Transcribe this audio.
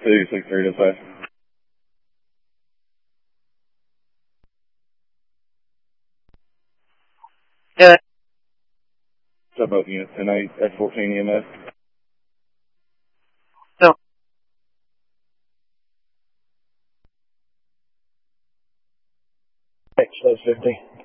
263 dispatch. Yeah. Step up unit 10-8, X14 EMS. No. X 50.